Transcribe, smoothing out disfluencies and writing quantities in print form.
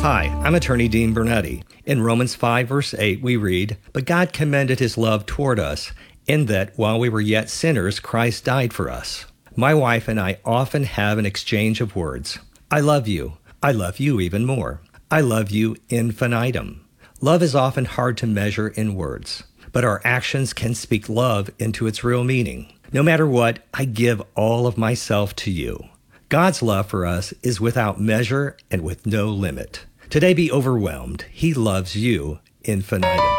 Hi, I'm attorney Dean Bernetti. In Romans 5, verse 8, we read, "But God commended his love toward us, in that while we were yet sinners, Christ died for us." My wife and I often have an exchange of words. I love you. I love you even more. I love you infinitum. Love is often hard to measure in words, but our actions can speak love into its real meaning. No matter what, I give all of myself to you. God's love for us is without measure and with no limit. Today be overwhelmed. He loves you infinitum.